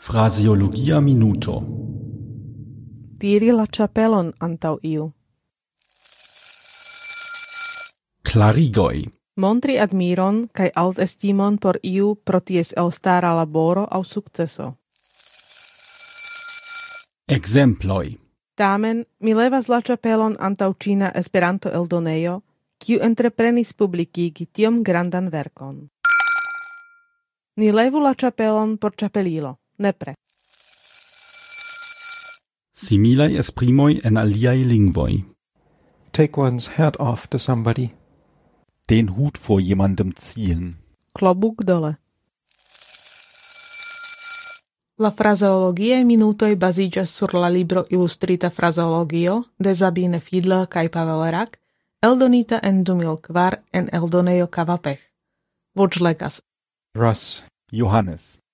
Fraseologia minuto. Tiri la ĉapelon antaŭ iu. Klarigoj. Montri admiron kaj altestimon por iu pro ties elstara laboro aŭ sukceso. Ekzemploj. Tamen, mi levas la ĉapelon antaŭ ĉina Esperanto-eldonejo, kiu entreprenis publikigi tiom grandan verkon. Ni levu la ĉapelon por ĉapelilo, nepre. Similaj esprimoj en aliaj lingvoj. Take one's hat off to somebody. Den Hut vor jemandem ziehen. Klobúk dole. La frazeologiae minutoj baziĝas sur la libro Ilustrita frazeologio de Sabine Fiedler kaj Pavel Rak, eldonita en 2004 en eldonejo Kavapech. Voĉlegas Russ. Johannes.